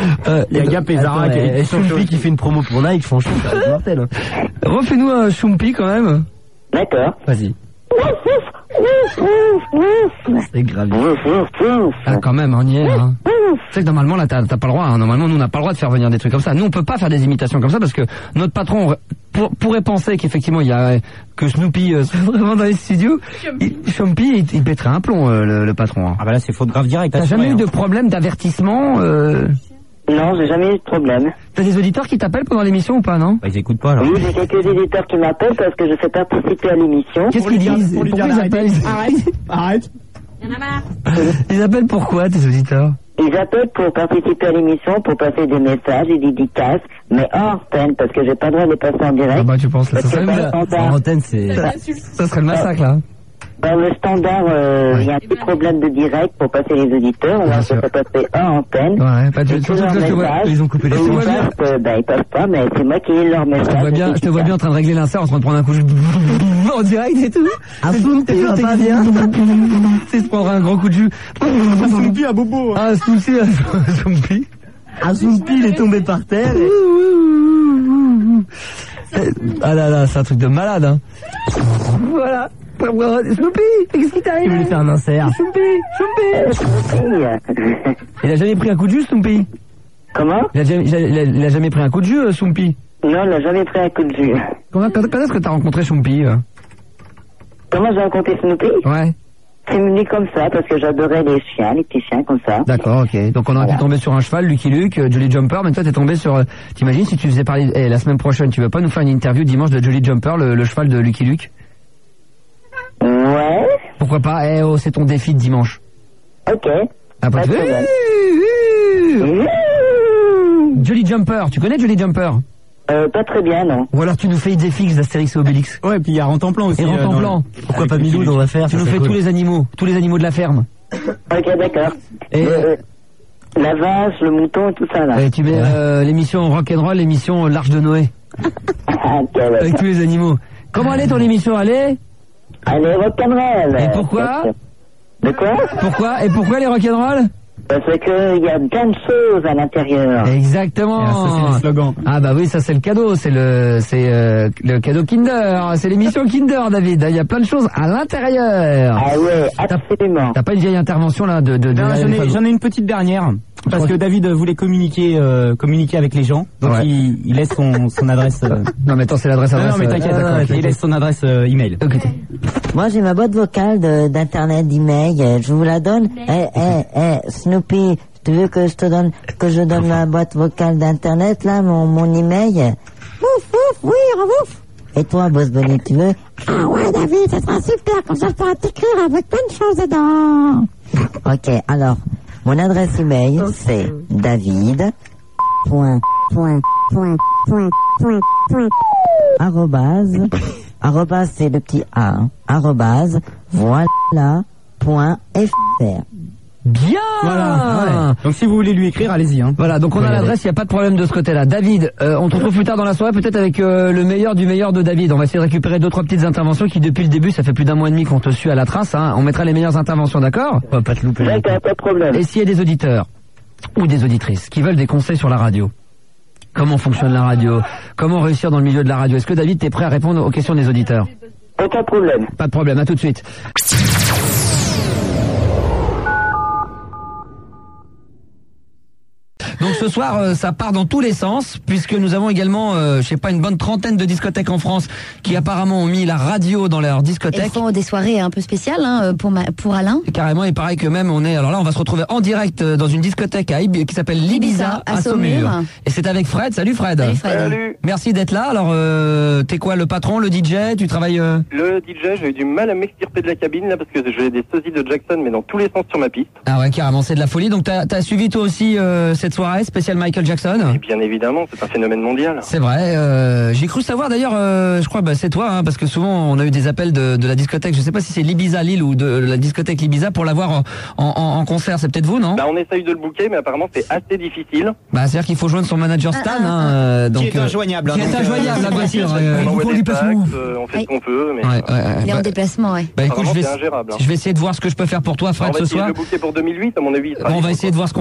Il y a Gap et Zara et Choumpy qui fait une promo pour Nike, franchement, c'est mortel. Refais-nous un Choumpy quand même. D'accord. Vas-y. C'est grave. Ah, quand même, on y est, hein. Tu sais que normalement, là, t'as pas le droit, hein. Normalement, nous, on n'a pas le droit de faire venir des trucs comme ça. Nous, on peut pas faire des imitations comme ça parce que notre patron pourrait penser qu'effectivement, il y a, que Snoopy soit vraiment dans les studios. Choumpy, il pèterait un plomb, le patron, hein. Ah bah là, c'est faute grave direct. T'as jamais eu de problème d'avertissement, Non, j'ai jamais eu de problème. T'as des auditeurs qui t'appellent pendant l'émission ou pas, non? Bah, ils écoutent pas, alors. Oui, j'ai quelques éditeurs qui m'appellent parce que je fais participer à l'émission. Qu'est-ce qu'ils disent? Pourquoi ils appellent? Arrête. Y'en a marre. Ils appellent pourquoi, tes auditeurs? Ils appellent pour participer à l'émission, pour passer des messages et des dédicaces, mais hors antenne, parce que j'ai pas le droit de les passer en direct. Ah bah, tu penses, là, ça Parce que serait, par le standard, En antenne, c'est... ça serait le massacre, là. par le standard, il y a un petit problème de direct pour passer les auditeurs, on va se faire passer hors antenne. Ouais, pas de Et tous surtout leurs que là, je te vois, messages, ils ont coupé les ils sons. passent, ils passent pas, mais c'est moi qui ai leur message. Je te vois bien en train de régler l'insert, en train de prendre un coup de en direct et tout. Ah, Snoopy, va pas bien. C'est se prendre un grand coup de jus. Snoopy à bobo. Ah, Snoopy. Ah, Snoopy, il est tombé par terre et... Ah là là, c'est un truc de malade, hein. Voilà. Snoopy, qu'est-ce qui Il t'arrive? voulait faire un insert. Snoopy. Il a jamais pris un coup de jus, Snoopy? Comment? Il a jamais pris un coup de jus, Snoopy? Non, il n'a jamais pris un coup de jus. Quand est-ce que t'as rencontré Snoopy? Comment j'ai rencontré Snoopy? Ouais. C'est venu comme ça, parce que j'adorais les chiens, les petits chiens comme ça. D'accord, ok. Donc on aurait pu tomber sur un cheval, Lucky Luke, Jolly Jumper, mais toi t'es tombé sur... T'imagines si tu faisais parler... la semaine prochaine, tu veux pas nous faire une interview dimanche de Jolly Jumper, le cheval de Lucky Luke? Ouais. Pourquoi pas? C'est ton défi de dimanche. Ok. Ah, Pas de problème. Jolly Jumper, tu connais Jolly Jumper? Pas très bien, non. Ou alors tu nous fais Idéfix d'Astérix et Obélix. Ouais, puis il y a Rentemplan aussi. Et Rentemplan. Pourquoi pas Miloud, on va faire? Tu nous fais tous les animaux de la ferme. Ok, d'accord. Et La vache, le mouton et tout ça, là. et tu mets l'émission Rock'n'Roll, l'émission L'Arche de Noé. Ok, d'accord. Avec tous les animaux. Comment elle est ton émission? Allez? Allez, rock'n'roll. Et pourquoi? De quoi? Pourquoi? Et pourquoi les Rock'n'Roll? Parce qu'il y a plein de choses à l'intérieur. Exactement. Ça, c'est le slogan. Ah bah oui, ça c'est le cadeau, c'est le cadeau Kinder, c'est l'émission Kinder, David. Il y a plein de choses à l'intérieur. Ah ouais, absolument. T'as pas une vieille intervention là de Non, j'en ai une petite dernière. Parce que David voulait communiquer avec les gens. Donc Ouais. il laisse son adresse. Non mais attends, c'est l'adresse. Non, mais t'inquiète, il laisse son adresse email. Ok. Moi, j'ai ma boîte vocale d'internet, d'email. Je vous la donne. Snoopy, tu veux que je donne ma boîte vocale d'internet, là, mon email? Ouf, ouf, oui, ouf. Et toi, Boss Bunny, tu veux? Ah ouais, David, ça sera super, comme ça je pourrai t'écrire avec plein de choses dedans. Ok, alors, mon adresse email, c'est David. Arrobase, c'est le petit A, hein. Arrobase, voilà.fr. Bien. Voilà. Ouais. Donc si vous voulez lui écrire, allez-y. Hein. Voilà, donc on a l'adresse, il n'y a pas de problème de ce côté-là. David, on te retrouve plus tard dans la soirée, peut-être avec le meilleur du meilleur de David. On va essayer de récupérer 2-3 petites interventions qui, depuis le début, ça fait plus d'un mois et demi qu'on te suit à la trace. Hein. On mettra les meilleures interventions, d'accord? On va pas te louper. D'accord, pas de problème. Et s'il y a des auditeurs ou des auditrices qui veulent des conseils sur la radio, comment fonctionne la radio, comment réussir dans le milieu de la radio, est-ce que David, t'es prêt à répondre aux questions des auditeurs? Aucun problème. Pas de problème, à tout de suite. Donc ce soir, ça part dans tous les sens, puisque nous avons également, je sais pas, une bonne trentaine de discothèques en France qui apparemment ont mis la radio dans leur discothèque. Ils font des soirées un peu spéciales hein, pour Alain. Carrément, il paraît que même on est... Alors là, on va se retrouver en direct dans une discothèque qui s'appelle l'Ibiza à Saumur. Et c'est avec Fred. Salut Fred. Salut Fred. Salut. Merci d'être là. Alors, t'es quoi, le patron, le DJ? Tu travailles... Le DJ, j'ai eu du mal à m'extirper de la cabine là parce que j'ai des sosies de Jackson mais dans tous les sens sur ma piste. Ah ouais, carrément, c'est de la folie. Donc t'as suivi toi aussi cette soirée spéciale Michael Jackson? Et bien évidemment, c'est un phénomène mondial. C'est vrai. J'ai cru savoir d'ailleurs, je crois, c'est toi, hein, parce que souvent on a eu des appels de la discothèque. Je sais pas si c'est l'Ibiza Lille ou de la discothèque l'Ibiza pour l'avoir en concert. C'est peut-être vous, non? Bah on essaye de le booker, mais apparemment c'est assez difficile. Bah c'est-à-dire qu'il faut joindre son manager Stan, hein, donc qui est injoignable. Qui est injoignable, la voiture. On envoie des fax, on fait ce qu'on peut, mais Il est en déplacement, ouais. Bah écoute, apparemment c'est ingérable. je vais essayer de voir ce que je peux faire pour toi, On Fred, va ce essayer soir. de le booker pour 2008, à mon avis. On va essayer de voir ce qu'on